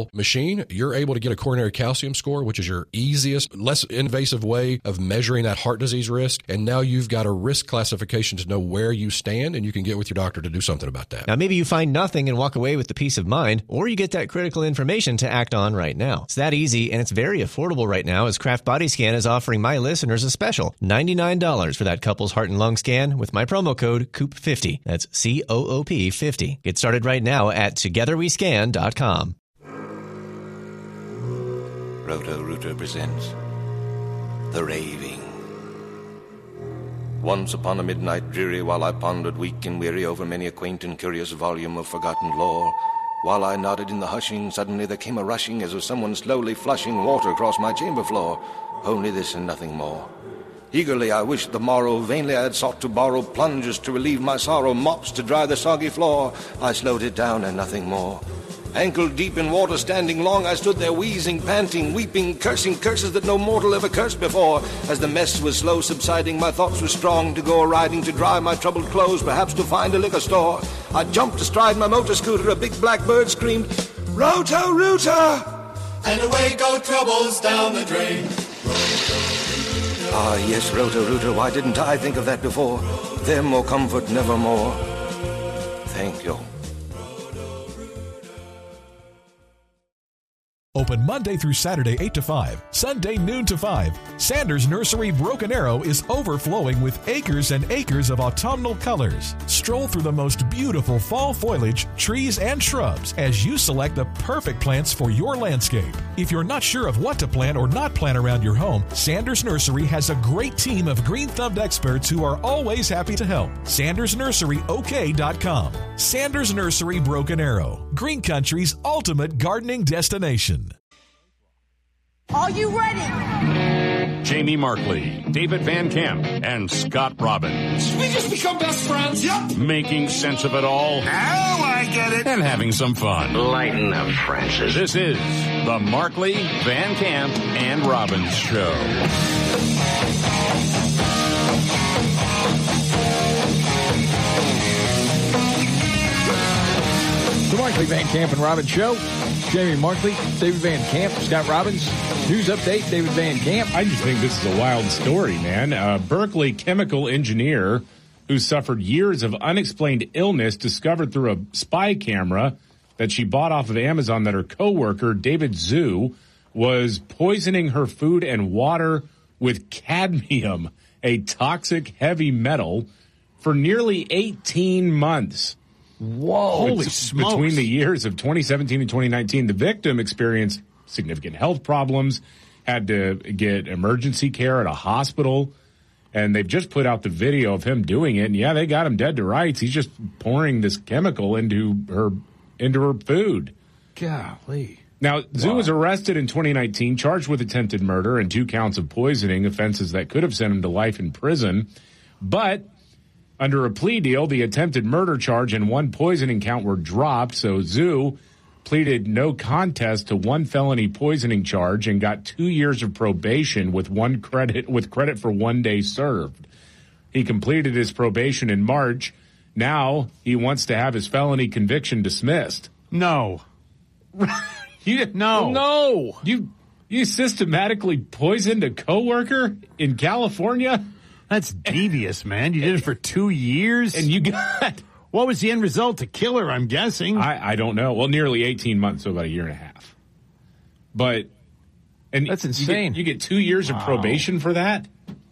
portable machine, you're able to get a coronary calcium score, which is your easiest, less invasive way of measuring that heart disease risk. And now you've got a risk classification to know where you stand, and you can get with your doctor to do something about that. Now, maybe you find nothing and walk away with the peace of mind, or you get that critical information to act on right now. It's that easy, and it's very affordable right now, as Kraft Body Scan is offering my listeners a special $99 for that couple's heart and lung scan with my promo code COOP50. That's COOP50. Get started right now at togetherwescan.com. Roto-Rooter presents The Raving. Once upon a midnight dreary, while I pondered weak and weary over many a quaint and curious volume of forgotten lore, while I nodded in the hushing, suddenly there came a rushing as of someone slowly flushing water across my chamber floor. Only this and nothing more. Eagerly I wished the morrow, vainly I had sought to borrow plungers to relieve my sorrow, mops to dry the soggy floor. I slowed it down and nothing more. Ankle deep in water, standing long, I stood there wheezing, panting, weeping, cursing curses that no mortal ever cursed before. As the mess was slow subsiding, my thoughts were strong to go a-riding, to dry my troubled clothes, perhaps to find a liquor store. I jumped astride my motor scooter, a big black bird screamed, Roto-Rooter! And away go troubles down the drain. Ah, yes, Roto-Rooter, why didn't I think of that before? Them or comfort nevermore. Thank you. Open Monday through Saturday 8 to 5, Sunday noon to 5. Sanders Nursery Broken Arrow is overflowing with acres and acres of autumnal colors. Stroll through the most beautiful fall foliage, trees, and shrubs as you select the perfect plants for your landscape. If you're not sure of what to plant or not plant around your home, Sanders Nursery has a great team of green-thumbed experts who are always happy to help. SandersNurseryOK.com. Sanders Nursery Broken Arrow, Green Country's ultimate gardening destination. Are you ready? Jamie Markley, David Van Camp, and Scott Robbins. We just become best friends. Yep. Making sense of it all. Now I get it. And having some fun. Lighten up, Francis. This is the Markley, Van Camp, and Robbins Show. The Markley, Van Camp, and Robbins Show. Jamie Markley, David Van Camp, Scott Robbins. News update, David Van Camp. I just think this is a wild story, man. A Berkeley chemical engineer who suffered years of unexplained illness discovered through a spy camera that she bought off of Amazon that her coworker, David Zhu, was poisoning her food and water with cadmium, a toxic heavy metal, for nearly 18 months. Whoa. Holy smokes. Between the years of 2017 and 2019, the victim experienced significant health problems, had to get emergency care at a hospital, and they've just put out the video of him doing it. And yeah, they got him dead to rights. He's just pouring this chemical into her food. Golly. Now, Zhu was arrested in 2019, charged with attempted murder and 2 counts of poisoning, offenses that could have sent him to life in prison. But under a plea deal, the attempted murder charge and 1 poisoning count were dropped, so Zhu pleaded no contest to 1 felony poisoning charge and got 2 years of probation with credit for 1 day served. He completed his probation in March. Now he wants to have his felony conviction dismissed. No. No. You systematically poisoned a coworker in California? That's devious, man. You did it for 2 years? And you got... What was the end result? To kill her, I'm guessing. I don't know. Well, nearly 18 months, so about 1.5 years. But... and that's insane. You get 2 years of probation for that?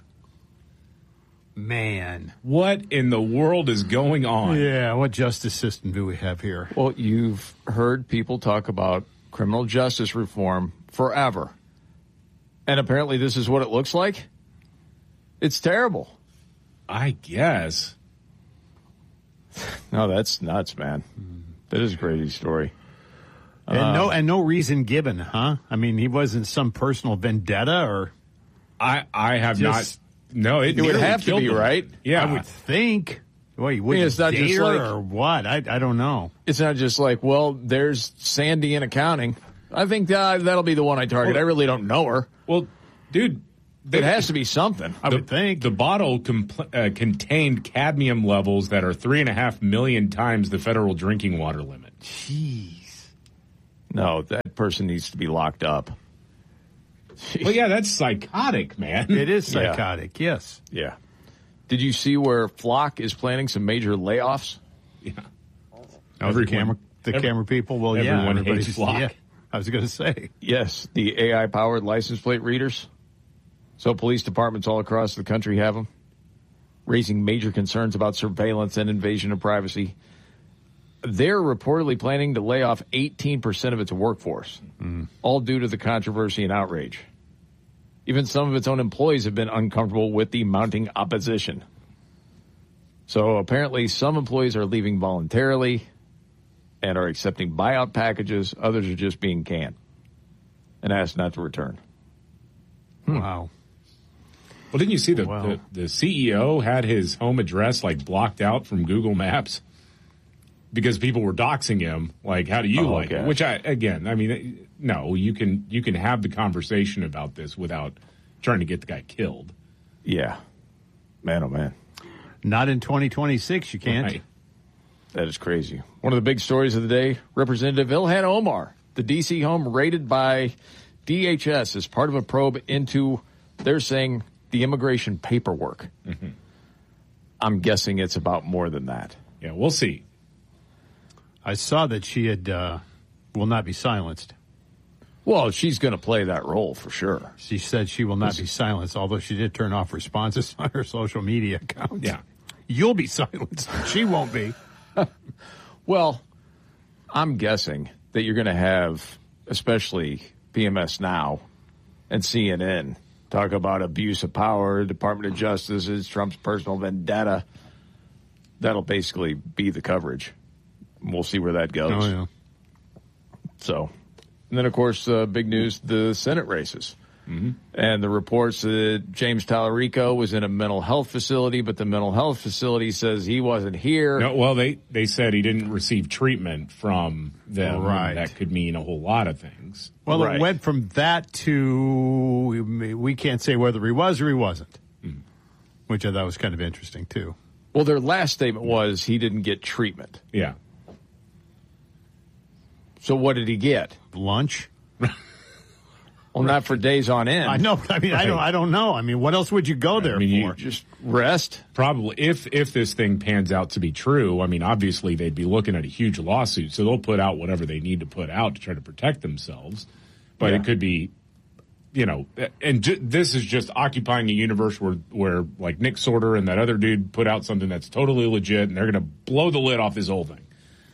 Man. What in the world is going on? Yeah, what justice system do we have here? Well, you've heard people talk about criminal justice reform forever. And apparently this is what it looks like? It's terrible. I guess. No, that's nuts, man. That is a crazy story. And no reason given, huh? I mean, he wasn't some personal vendetta or... I have not... No, it would have to be, right? Yeah. I would think. Well, you wouldn't it's not just like, or what? I don't know. It's not just like, well, there's Sandy in accounting. I think that'll be the one I target. I really don't know her. Well, dude... It has to be something. I would think. The bottle contained cadmium levels that are 3.5 million times the federal drinking water limit. Jeez. No, that person needs to be locked up. Well, yeah, that's psychotic, man. It is psychotic, yes. Yeah. Did you see where Flock is planning some major layoffs? Yeah. The camera people? Well, everyone hates Flock. Yeah, I was going to say. Yes, the AI-powered license plate readers. So police departments all across the country have them, raising major concerns about surveillance and invasion of privacy. They're reportedly planning to lay off 18% of its workforce, all due to the controversy and outrage. Even some of its own employees have been uncomfortable with the mounting opposition. So apparently some employees are leaving voluntarily and are accepting buyout packages. Others are just being canned and asked not to return. Wow. Well, didn't you see the CEO had his home address like blocked out from Google Maps because people were doxing him? Like, how do you like it? Which no, you can have the conversation about this without trying to get the guy killed. Yeah. Man, oh man. Not in 2026, you can't. Right. That is crazy. One of the big stories of the day, Representative Ilhan Omar, the D.C. home raided by DHS as part of a probe into, they're saying, the immigration paperwork. Mm-hmm. I'm guessing it's about more than that. Yeah, we'll see. I saw that she had will not be silenced. Well, she's going to play that role for sure. She said she will not be silenced, although she did turn off responses on her social media account. Yeah. You'll be silenced. She won't be. Well, I'm guessing that you're going to have, especially PMS Now and CNN, talk about abuse of power, Department of Justice, is Trump's personal vendetta. That'll basically be the coverage. We'll see where that goes. Oh, yeah. So, and then, of course, big news, the Senate races. Mm-hmm. And the reports that James Tallarico was in a mental health facility, but the mental health facility says he wasn't here. No, well, they said he didn't receive treatment from them. Right. That could mean a whole lot of things. Well, It went from that to we can't say whether he was or he wasn't, which I thought was kind of interesting, too. Well, their last statement was he didn't get treatment. Yeah. So what did he get? Lunch? Well, not for days on end. I know. I mean, right. I don't know. I mean, what else would you go there for? Just rest? Probably. If this thing pans out to be true, I mean, obviously they'd be looking at a huge lawsuit, so they'll put out whatever they need to put out to try to protect themselves. But it could be, and this is just occupying a universe where like Nick Sorter and that other dude put out something that's totally legit, and they're going to blow the lid off this whole thing.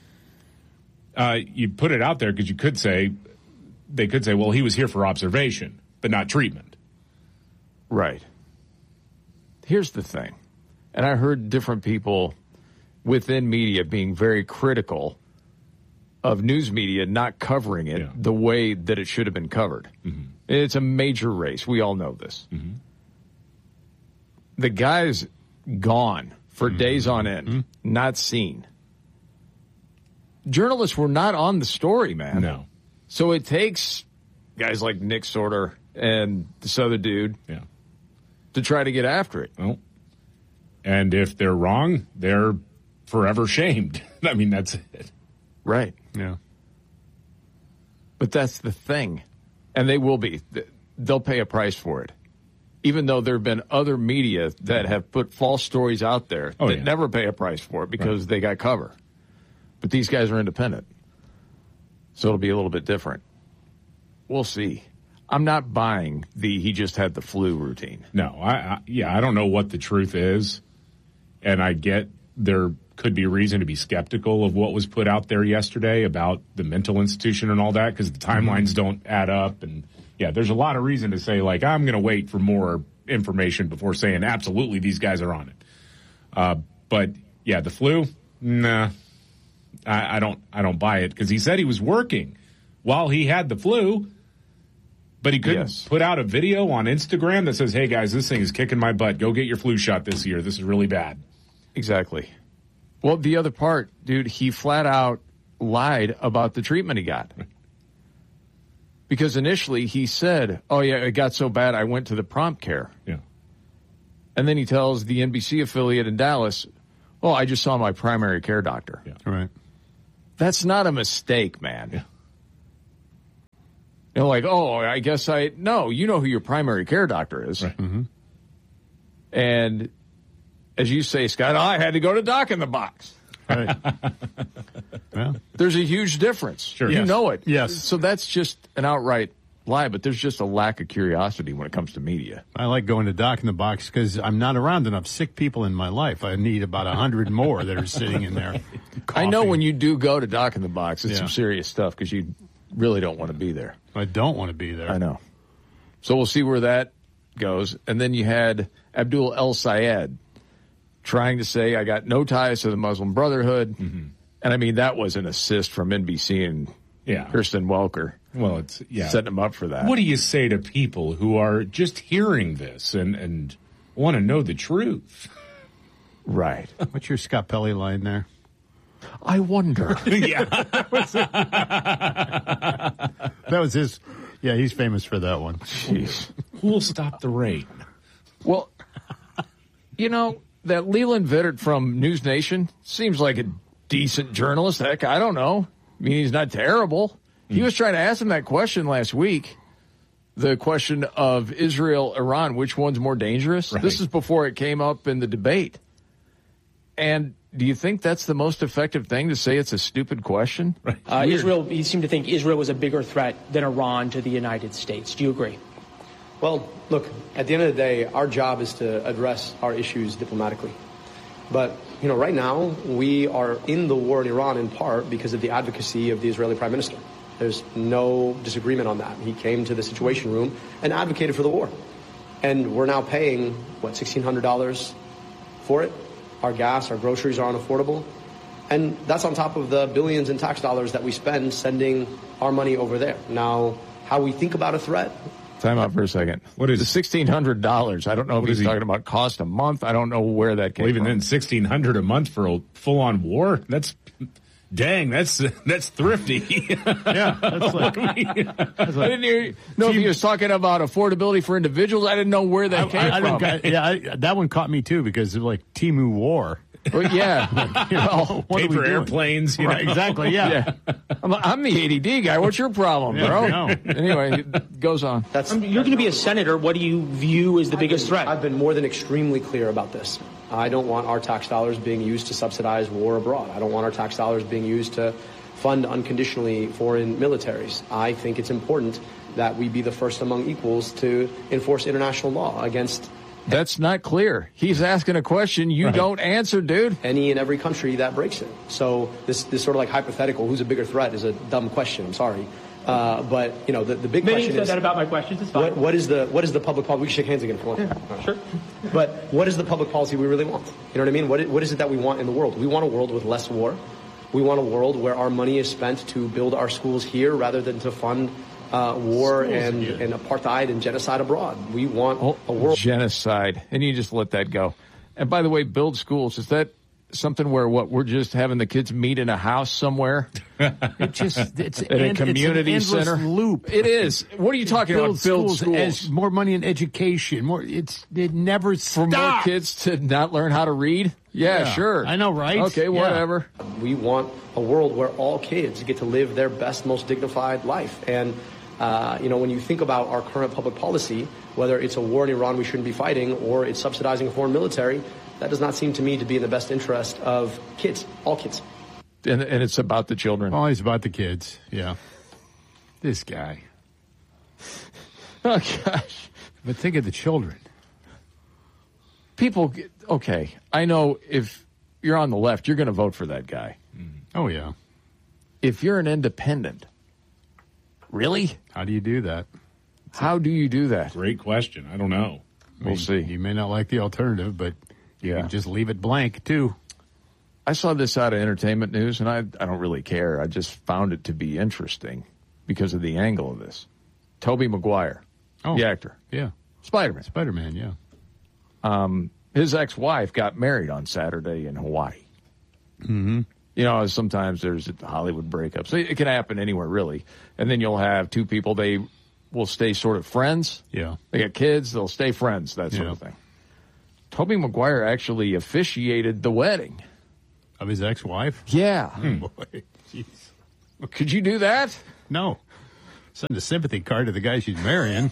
You put it out there because they could say, well, he was here for observation, but not treatment. Right. Here's the thing. And I heard different people within media being very critical of news media not covering it the way that it should have been covered. Mm-hmm. It's a major race. We all know this. Mm-hmm. The guy's gone for days on end, not seen. Journalists were not on the story, man. No. So it takes guys like Nick Sorter and this other dude to try to get after it. Well, and if they're wrong, they're forever shamed. I mean, that's it. Right. Yeah. But that's the thing. And they will be. They'll pay a price for it. Even though there have been other media that have put false stories out there that never pay a price for it because they got cover. But these guys are independent. So it'll be a little bit different. We'll see. I'm not buying he just had the flu routine. No, I don't know what the truth is. And I get there could be reason to be skeptical of what was put out there yesterday about the mental institution and all that because the timelines don't add up. And, there's a lot of reason to say, like, I'm going to wait for more information before saying absolutely these guys are on it. But, the flu, nah. I don't buy it because he said he was working while he had the flu, but he couldn't put out a video on Instagram that says, hey, guys, this thing is kicking my butt. Go get your flu shot this year. This is really bad. Exactly. Well, the other part, dude, he flat out lied about the treatment he got. Because initially he said, oh, yeah, it got so bad I went to the prompt care. Yeah. And then he tells the NBC affiliate in Dallas, oh, I just saw my primary care doctor. Yeah. Right. That's not a mistake, man. Yeah. like, oh, I guess no, you know who your primary care doctor is. Right. Mm-hmm. And as you say, Scott, I had to go to Doc in the Box. Right. Well, there's a huge difference. Sure. You Yes. know it. Yes. So that's just an outright lie, but there's just a lack of curiosity when it comes to media. I like going to Doc in the Box because I'm not around enough sick people in my life. I need about 100 more that are sitting in there. I know coughing. when you do go to Doc in the Box, it's Yeah. some serious stuff because you really don't want to be there. I don't want to be there. I know. So we'll see where that goes. And then you had Abdul El Sayed trying to say, I got no ties to the Muslim Brotherhood. Mm-hmm. And I mean, that was an assist from NBC and Kirsten Welker. Well, it's setting them up for that. What do you say to people who are just hearing this and want to know the truth? Right. What's your Scott Pelley line there? I wonder. Yeah. That was his. Yeah, he's famous for that one. Jeez. Who will stop the rain? Well, you know, that Leland Vittert from News Nation seems like a decent journalist. Heck, I don't know. I mean, he's not terrible. He was trying to ask him that question last week. The question of Israel, Iran, which one's more dangerous? Right. This is before it came up in the debate. And do you think that's the most effective thing to say it's a stupid question? Right. Israel, you seem to think Israel was a bigger threat than Iran to the United States. Do you agree? Well, look, at the end of the day, our job is to address our issues diplomatically. But, you know, right now, we are in the war in Iran in part because of the advocacy of the Israeli Prime Minister. There's no disagreement on that. He came to the Situation Room and advocated for the war. And we're now paying, $1,600 for it? Our gas, our groceries are unaffordable. And that's on top of the billions in tax dollars that we spend sending our money over there. Now, how we think about a threat... Time out for a second. What is the $1,600? I don't know if he's talking about cost a month. I don't know where that came Well, even from. then, $1,600 a month for a full-on war? That's thrifty. Yeah, that's like... I didn't know if he was talking about affordability for individuals. I didn't know where that came from. That one caught me too because of like Temu War. Well, yeah. Well, what are we Paper doing? airplanes. Right, exactly, yeah. I'm the ADD guy. What's your problem, bro? Yeah, Anyway, it goes on. You're going to be a senator. What do you view as the biggest threat? I've been more than extremely clear about this. I don't want our tax dollars being used to subsidize war abroad. I don't want our tax dollars being used to fund unconditionally foreign militaries. I think it's important that we be the first among equals to enforce international law against... That's not clear. He's asking a question you don't answer, dude. Any and every country that breaks it. So this sort of like hypothetical, who's a bigger threat, is a dumb question. I'm sorry. But, you know, the big question said is... that about my questions. It's fine. What is the public policy? We can shake hands again if you want. Yeah, sure. But what is the public policy we really want? You know what I mean? What is it that we want in the world? We want a world with less war. We want a world where our money is spent to build our schools here rather than to fund war and apartheid and genocide abroad. We want a world... Genocide. And you just let that go. And by the way, build schools. Is that something where we're just having the kids meet in a house somewhere? It's at a community it's an endless center loop. It is. What are you talking about? Build schools. As more money in education. It never stops. For more kids to not learn how to read? Yeah, sure. I know, right? Okay, whatever. We want a world where all kids get to live their best, most dignified life. And, you know, when you think about our current public policy, whether it's a war in Iran we shouldn't be fighting or it's subsidizing a foreign military, that does not seem to me to be in the best interest of kids, all kids. And it's about the children. Always about the kids, yeah. This guy. Oh, gosh. But think of the children. People, okay, I know if you're on the left, you're going to vote for that guy. Oh, yeah. If you're an independent, really? How do you do that? How do you do that? Great question. I don't know. We'll see. You may not like the alternative, but you can just leave it blank, too. I saw this out of Entertainment News, and I don't really care. I just found it to be interesting because of the angle of this. Tobey Maguire, the actor. Yeah. Spider-Man. Spider-Man, yeah. His ex-wife got married on Saturday in Hawaii. Mm-hmm. You know, sometimes there's Hollywood breakups. It can happen anywhere, really. And then you'll have two people, they will stay sort of friends. Yeah. They got kids, they'll stay friends, that sort of thing. Tobey Maguire actually officiated the wedding. Of his ex-wife? Yeah. Boy, jeez. Could you do that? No. Send a sympathy card to the guy she's marrying.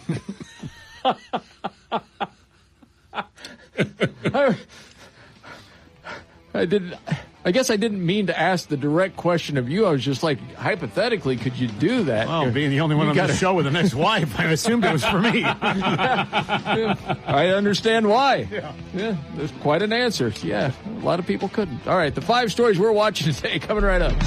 I guess I didn't mean to ask the direct question of you. I was just like, hypothetically, could you do that? Well, being the only one on the show with an ex-wife, I assumed it was for me. I understand why. Yeah, there's quite an answer. Yeah, a lot of people couldn't. All right, the 5 stories we're watching today coming right up.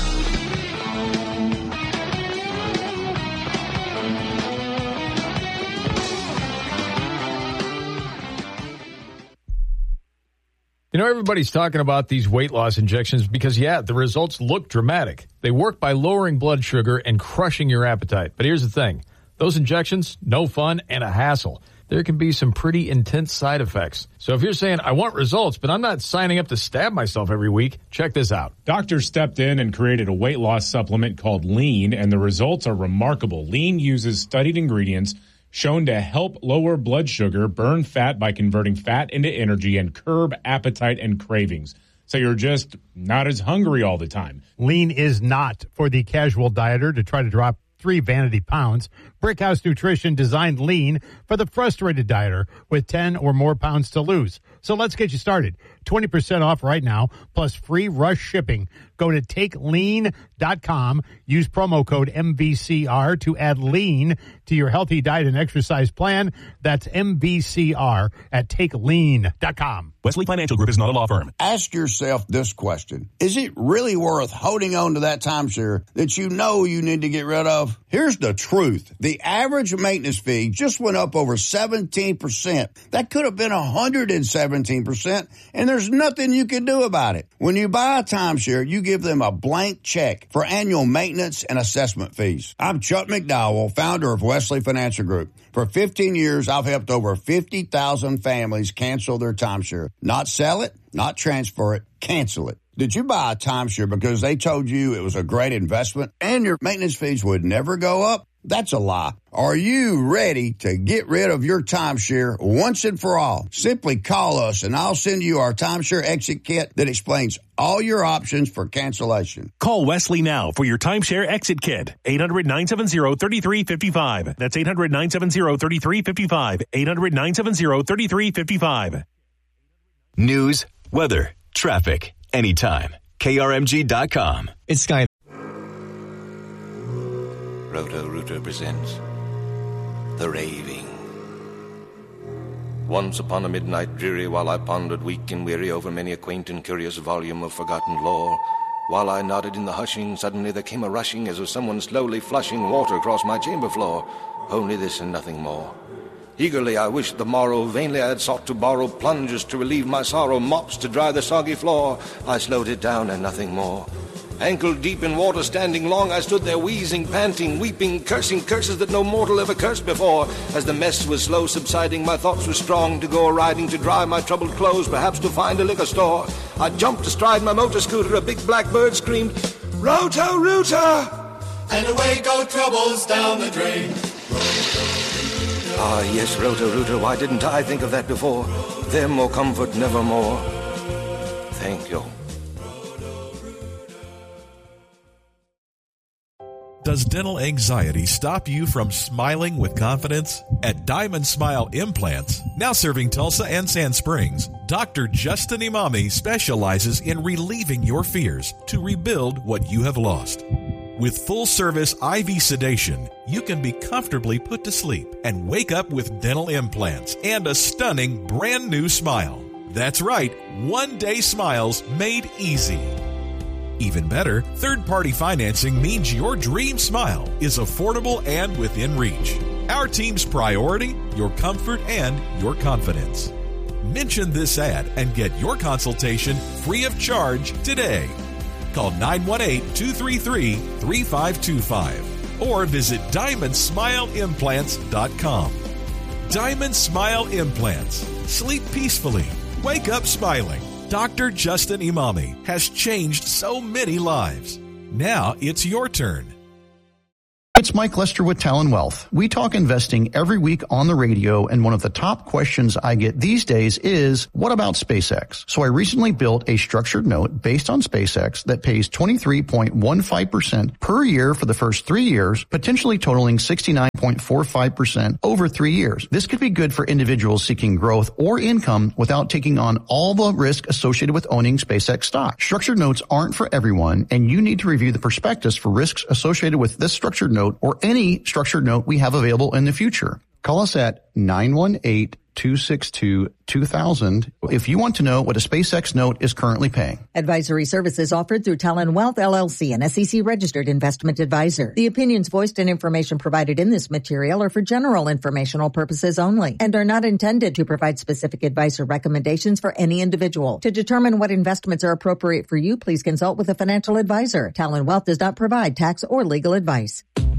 You know, everybody's talking about these weight loss injections because, yeah, the results look dramatic. They work by lowering blood sugar and crushing your appetite. But here's the thing. Those injections, no fun and a hassle. There can be some pretty intense side effects. So if you're saying, I want results, but I'm not signing up to stab myself every week, check this out. Doctors stepped in and created a weight loss supplement called Lean, and the results are remarkable. Lean uses studied ingredients shown to help lower blood sugar, burn fat by converting fat into energy, and curb appetite and cravings. So you're just not as hungry all the time. Lean is not for the casual dieter to try to drop 3 vanity pounds. Brickhouse Nutrition designed Lean for the frustrated dieter with 10 or more pounds to lose. So let's get you started. 20% off right now, plus free rush shipping. Go to TakeLean.com. Use promo code MVCR to add Lean to your healthy diet and exercise plan. That's MVCR at TakeLean.com. Wesley Financial Group is not a law firm. Ask yourself this question. Is it really worth holding on to that timeshare that you know you need to get rid of? Here's the truth. The average maintenance fee just went up over 17%. That could have been 117%, and there's nothing you can do about it. When you buy a timeshare, you give them a blank check for annual maintenance and assessment fees. I'm Chuck McDowell, founder of Wesley Financial Group. For 15 years, I've helped over 50,000 families cancel their timeshare. Not sell it, not transfer it, cancel it. Did you buy a timeshare because they told you it was a great investment and your maintenance fees would never go up? That's a lie. Are you ready to get rid of your timeshare once and for all? Simply call us and I'll send you our timeshare exit kit that explains all your options for cancellation. Call Wesley now for your timeshare exit kit. 800-970-3355. That's 800-970-3355. 800-970-3355. News, weather, traffic, anytime. KRMG.com. It's Sky. Roto-Rooter presents The Raving. Once upon a midnight dreary, while I pondered weak and weary over many a quaint and curious volume of forgotten lore, while I nodded in the hushing, suddenly there came a rushing as of someone slowly flushing water across my chamber floor. Only this and nothing more. Eagerly I wished the morrow, vainly I had sought to borrow plungers to relieve my sorrow, mops to dry the soggy floor. I slowed it down and nothing more. Ankle deep in water, standing long, I stood there wheezing, panting, weeping, cursing curses that no mortal ever cursed before. As the mess was slow subsiding, my thoughts were strong to go a-riding, to dry my troubled clothes, perhaps to find a liquor store. I jumped astride my motor scooter, a big black bird screamed, Roto-Rooter! And away go troubles down the drain. Ah, yes, Roto-Rooter, why didn't I think of that before? Them or comfort nevermore. Thank you. Does dental anxiety stop you from smiling with confidence? At Diamond Smile Implants, now serving Tulsa and Sand Springs, Dr. Justin Imami specializes in relieving your fears to rebuild what you have lost. With full-service IV sedation, you can be comfortably put to sleep and wake up with dental implants and a stunning brand new smile. That's right, one-day smiles made easy. Even better, third-party financing means your dream smile is affordable and within reach. Our team's priority, your comfort and your confidence. Mention this ad and get your consultation free of charge today. Call 918-233-3525 or visit DiamondSmileImplants.com. Diamond Smile Implants. Sleep peacefully. Wake up smiling. Dr. Justin Imami has changed so many lives. Now it's your turn. It's Mike Lester with Talon Wealth. We talk investing every week on the radio, and one of the top questions I get these days is, what about SpaceX? So I recently built a structured note based on SpaceX that pays 23.15% per year for the first 3 years, potentially totaling 69.45% over 3 years. This could be good for individuals seeking growth or income without taking on all the risk associated with owning SpaceX stock. Structured notes aren't for everyone, and you need to review the prospectus for risks associated with this structured note or any structured note we have available in the future. Call us at 918-262-2000 if you want to know what a SpaceX note is currently paying. Advisory services offered through Talon Wealth, LLC, an SEC-registered investment advisor. The opinions voiced and information provided in this material are for general informational purposes only and are not intended to provide specific advice or recommendations for any individual. To determine what investments are appropriate for you, please consult with a financial advisor. Talon Wealth does not provide tax or legal advice.